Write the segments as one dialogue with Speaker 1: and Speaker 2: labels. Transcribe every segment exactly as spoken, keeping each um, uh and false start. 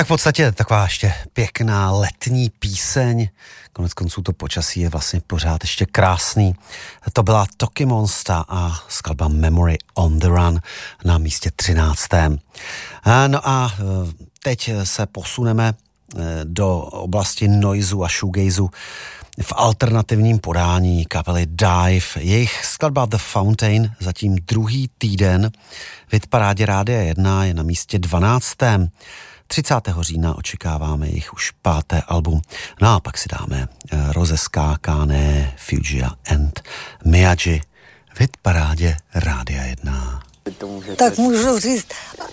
Speaker 1: Tak v podstatě taková ještě pěkná letní píseň. Konec konců to počasí je vlastně pořád ještě krásný. To byla Toky Monster a skladba Memory on the Run na místě třináctém. No a teď se posuneme do oblasti noizu a shoegazu v alternativním podání kapely Dive. Jejich skladba The Fountain zatím druhý týden v hitparádě Rádia jedna je na místě dvanáctém. třicátého října očekáváme jejich už páté album. No a pak si dáme rozeskákané Fugia and Miyagi v hitparádě Rádia jedna.
Speaker 2: Tak můžu říct...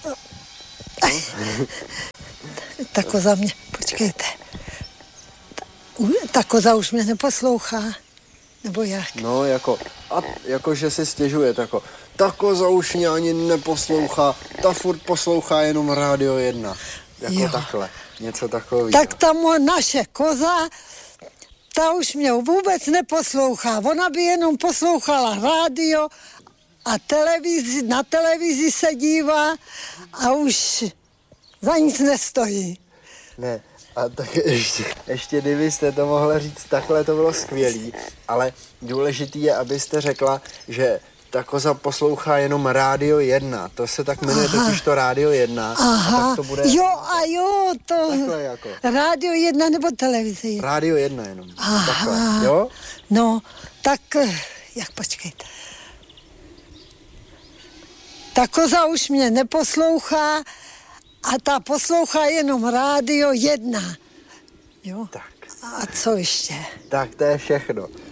Speaker 2: Ta koza mě... Počkejte. Ta koza už mě neposlouchá. Nebo jak?
Speaker 3: No, jako... A jako, že si stěžuje, tako. Ta koza už mě ani neposlouchá. Ta furt poslouchá jenom Rádio jedna. Jako jo. Takhle. Něco takového.
Speaker 2: Tak ta moje naše koza, ta už mě vůbec neposlouchá. Ona by jenom poslouchala rádio a televizi, na televizi se dívá a už za nic nestojí.
Speaker 3: Ne, a tak ještě, ještě kdybyste to mohla říct takhle, to bylo skvělý, ale důležitý je, abyste řekla, že ta koza poslouchá jenom Rádio jedna. To se tak jmenuje totiž to Rádio jedna.
Speaker 2: Aha,
Speaker 3: a tak to bude...
Speaker 2: jo a jo, to...
Speaker 3: Takhle jako.
Speaker 2: Rádio jedna nebo televize jedna?
Speaker 3: Rádio jedna jenom.
Speaker 2: Aha.
Speaker 3: Takhle, jo?
Speaker 2: No, tak, jak počkejte. Ta koza už mě neposlouchá a ta poslouchá jenom Rádio jedna. Jo?
Speaker 3: Tak.
Speaker 2: A co ještě?
Speaker 3: Tak to je všechno.